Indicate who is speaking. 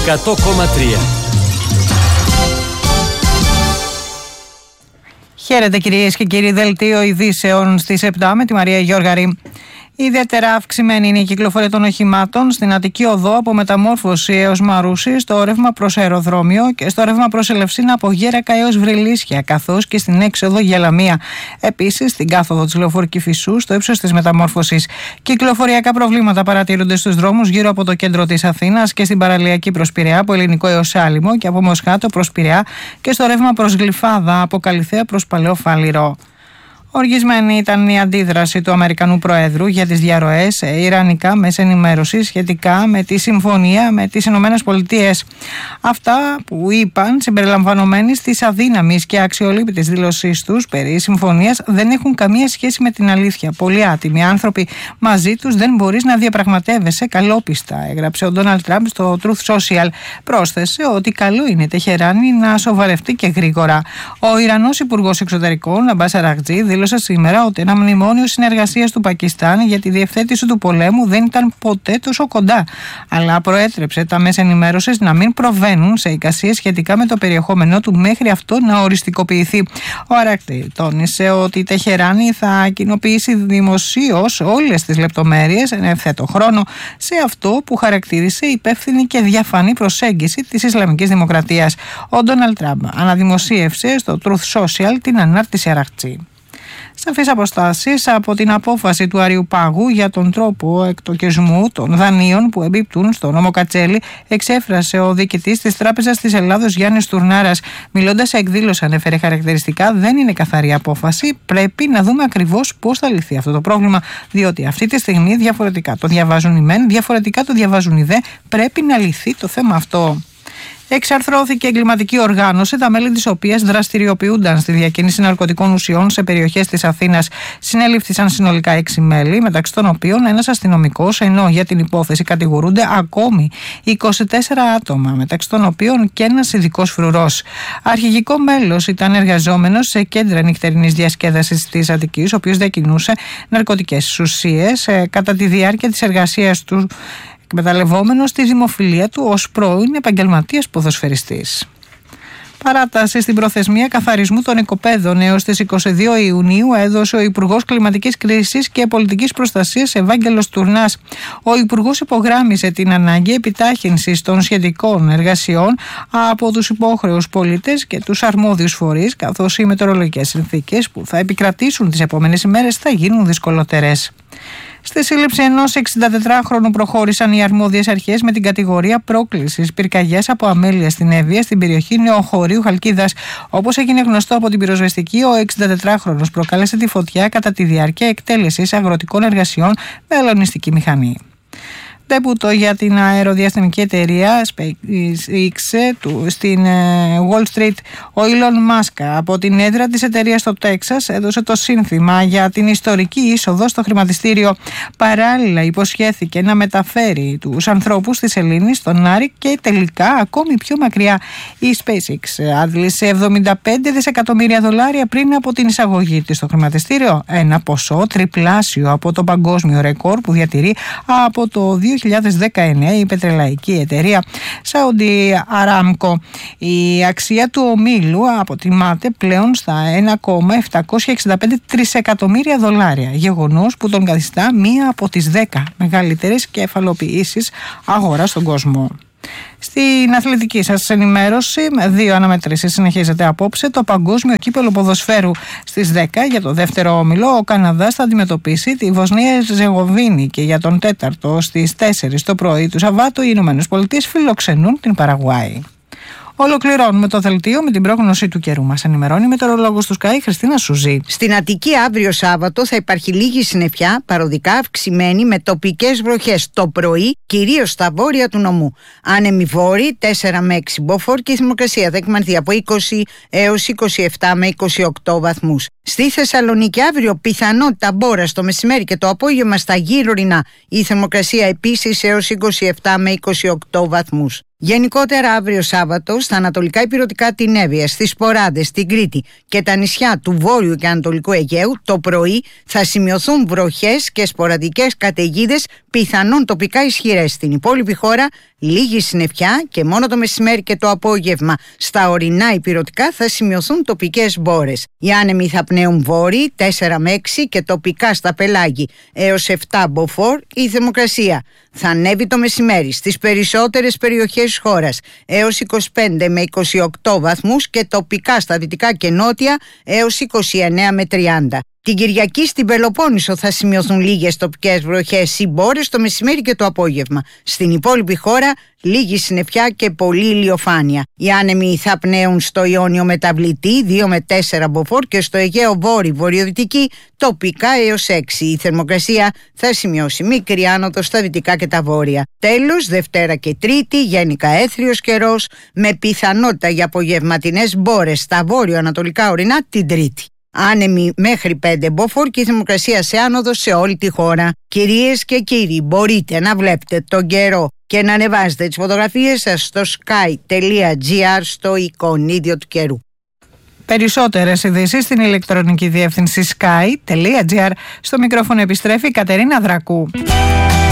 Speaker 1: 100,3.
Speaker 2: Χαίρετε κυρίες και κύριοι, δελτίο ειδήσεων στις 7 με τη Μαρία Γιώργαρη. Ιδιαίτερα αυξημένη είναι η κυκλοφορία των οχημάτων στην Αττική Οδό από Μεταμόρφωση έως Μαρούσι, στο ρεύμα προς αεροδρόμιο και στο ρεύμα προς Ελευσίνα από Γέρακα έως Βρυλίσια, καθώς και στην έξοδο για Λαμία. Επίσης, στην κάθοδο της Λεωφόρου Κηφισού, στο ύψος της Μεταμόρφωσης. Κυκλοφοριακά προβλήματα παρατηρούνται στους δρόμους γύρω από το κέντρο της Αθήνας και στην παραλιακή προς Πειραιά, από Ελληνικό έως Άλυμο και από Μοσχάτο προς Πειραιά και στο ρεύμα προς Γλυφάδα, από Καλιθέα προς Παλαιό Φάληρο. Οργισμένη ήταν η αντίδραση του Αμερικανού Προέδρου για τις διαρροές σε ιρανικά μέσα ενημέρωσης σχετικά με τη συμφωνία με τις ΗΠΑ. Αυτά που είπαν, συμπεριλαμβανομένης της αδύναμης και αξιολύπητης δήλωσής τους περί συμφωνίας, δεν έχουν καμία σχέση με την αλήθεια. Πολλοί άτιμοι άνθρωποι μαζί τους δεν μπορείς να διαπραγματεύεσαι καλόπιστα, έγραψε ο Ντόναλντ Τραμπ στο Truth Social. Πρόσθεσε ότι καλό είναι η Τεχεράνη να σοβαρευτεί και γρήγορα. Ο Ιρανός Υπουργός Εξωτερικών, Αμπάς Αραγτζή, δήλωσε σήμερα ότι ένα μνημόνιο συνεργασίας του Πακιστάν για τη διευθέτηση του πολέμου δεν ήταν ποτέ τόσο κοντά, αλλά προέτρεψε τα μέσα ενημέρωσης να μην προβαίνουν σε εικασίες σχετικά με το περιεχόμενό του μέχρι αυτό να οριστικοποιηθεί. Ο Αραγτζή τόνισε ότι η Τεχεράνη θα κοινοποιήσει δημοσίως όλες τις λεπτομέρειες εν ευθέτω χρόνο σε αυτό που χαρακτήρισε υπεύθυνη και διαφανή προσέγγιση της Ισλαμικής Δημοκρατίας. Ο Ντόναλντ Τραμπ αναδημοσίευσε στο Truth Social την ανάρτηση Αραγτζή. Σαφείς αποστάσεις από την απόφαση του Αριουπάγου για τον τρόπο εκτοκισμού των δανείων που εμπίπτουν στο νόμο Κατσέλη εξέφρασε ο διοικητής της Τράπεζας της Ελλάδος Γιάννης Τουρνάρας. Μιλώντας σε εκδήλωση, ανέφερε χαρακτηριστικά: δεν είναι καθαρή απόφαση. Πρέπει να δούμε ακριβώς πώς θα λυθεί αυτό το πρόβλημα, διότι αυτή τη στιγμή διαφορετικά το διαβάζουν οι μεν, διαφορετικά το διαβάζουν οι δε. Πρέπει να λυθεί το θέμα αυτό. Εξαρθρώθηκε εγκληματική οργάνωση, τα μέλη της οποίας δραστηριοποιούνταν στη διακίνηση ναρκωτικών ουσιών σε περιοχές της Αθήνας. Συνελήφθησαν συνολικά 6 μέλη, μεταξύ των οποίων ένας αστυνομικός, ενώ για την υπόθεση κατηγορούνται ακόμη 24 άτομα, μεταξύ των οποίων και ένας ειδικός φρουρός. Αρχηγικό μέλος ήταν εργαζόμενος σε κέντρα νυχτερινής διασκέδασης της Αττικής, ο οποίος διακινούσε ναρκωτικές ουσίες κατά τη διάρκεια της εργασίας του, εκμεταλλευόμενος τη δημοφιλία του ως πρώην επαγγελματίας ποδοσφαιριστής. Παράταση στην προθεσμία καθαρισμού των οικοπαίδων έως τις 22 Ιουνίου έδωσε ο Υπουργός Κλιματικής Κρίσης και Πολιτικής Προστασίας Ευάγγελος Τουρνάς. Ο Υπουργός υπογράμμισε την ανάγκη επιτάχυνσης των σχετικών εργασιών από τους υπόχρεους πολίτες και τους αρμόδιους φορείς, καθώς οι μετεωρολογικές συνθήκες που θα επικρατήσουν τις επόμενες ημέρες θα γίνουν δυσκολότερες. Στη σύλληψη ενός 64χρονου προχώρησαν οι αρμόδιες αρχές με την κατηγορία πρόκλησης πυρκαγιάς από αμέλεια στην Εύβοια, στην περιοχή Νεοχωρίου Χαλκίδας. Όπως έγινε γνωστό από την πυροσβεστική, ο 64χρονος προκάλεσε τη φωτιά κατά τη διάρκεια εκτέλεσης αγροτικών εργασιών με αλωνιστική μηχανή. Ντεμπούτο για την αεροδιαστημική εταιρεία SpaceX στην Wall Street. Ο Elon Musk από την έδρα της εταιρείας στο Τέξας έδωσε το σύνθημα για την ιστορική είσοδο στο χρηματιστήριο. Παράλληλα υποσχέθηκε να μεταφέρει τους ανθρώπους της Σελήνης στον Άρη και τελικά ακόμη πιο μακριά. Η SpaceX άντλησε $75 δισεκατομμύρια πριν από την εισαγωγή της στο χρηματιστήριο, ένα ποσό τριπλάσιο από το παγκόσμιο ρεκόρ που διατηρεί από το 2019 η πετρελαϊκή εταιρεία Saudi Aramco. Η αξία του ομίλου αποτιμάται πλέον στα $1,765 τρισεκατομμύρια, γεγονός που τον καθιστά μία από τις 10 μεγαλύτερες κεφαλοποιήσεις αγοράς στον κόσμο. Στην αθλητική σας ενημέρωση, με 2 αναμετρήσεις συνεχίζεται απόψε το παγκόσμιο κύπελλο ποδοσφαίρου. Στις 10 για το δεύτερο όμιλο ο Καναδάς θα αντιμετωπίσει τη Βοσνία Ζεγοβίνη και για τον τέταρτο στις 4 το πρωί του Σαββάτου οι Ηνωμένες Πολιτείες φιλοξενούν την Παραγουάη. Ολοκληρώνουμε το δελτίο με την πρόγνωση του καιρού. Μας ενημερώνει η μετεωρολόγος του Sky Χριστίνα Σουζή.
Speaker 3: Στην Αττική αύριο Σάββατο θα υπάρχει λίγη συννεφιά, παροδικά αυξημένη με τοπικές βροχές το πρωί, κυρίως στα βόρεια του νομού. Άνεμοι βόρειοι 4 με 6 μποφόρ και η θερμοκρασία θα εκμανθεί από 20 έως 27 με 28 βαθμούς. Στη Θεσσαλονίκη αύριο πιθανότητα μπόρα το μεσημέρι και το απόγευμα στα γύρω-ρινά. Η θερμοκρασία επίσης έως 27 με 28 βαθμούς. Γενικότερα αύριο Σάββατο στα ανατολικά ηπειρωτικά την Εύβοια, στις Ποράντες, την Κρήτη και τα νησιά του Βόρειου και Ανατολικού Αιγαίου το πρωί θα σημειωθούν βροχές και σποραδικές καταιγίδες, πιθανόν τοπικά ισχυρές. Στην υπόλοιπη χώρα λίγη συννεφιά και μόνο το μεσημέρι και το απόγευμα στα ορεινά ηπειρωτικά θα σημειωθούν τοπικές μπόρες. Οι άνεμοι θα πνέουν βόρειοι 4 με 6 και τοπικά στα πελάγη έως 7 μποφόρ η θερμοκρασία. Θα ανέβει το μεσημέρι στις περισσότερες περιοχές της χώρας έως 25 με 28 βαθμούς και τοπικά στα δυτικά και νότια έως 29 με 30. Την Κυριακή στην Πελοπόννησο θα σημειωθούν λίγες τοπικές βροχές ή μπόρες το μεσημέρι και το απόγευμα. Στην υπόλοιπη χώρα λίγη συννεφιά και πολλή ηλιοφάνεια. Οι άνεμοι θα πνέουν στο Ιόνιο μεταβλητή 2 με 4 μποφόρ και στο Αιγαίο βορειοδυτική τοπικά έως 6. Η θερμοκρασία θα σημειώσει μικρή άνοδο στα δυτικά και τα βόρεια. Τέλος, Δευτέρα και Τρίτη γενικά έθριος καιρός με πιθανότητα για απογευματινές μπόρες στα βόρειο-ανατολικά ορεινά την Τρίτη. Άνεμοι μέχρι 5 μποφόρ και η θερμοκρασία σε άνοδο σε όλη τη χώρα. Κυρίες και κύριοι, μπορείτε να βλέπετε τον καιρό και να ανεβάζετε τις φωτογραφίες σας στο sky.gr στο εικονίδιο του καιρού.
Speaker 2: Περισσότερες ειδήσεις στην ηλεκτρονική διεύθυνση sky.gr. Στο μικρόφωνο επιστρέφει η Κατερίνα Δρακού.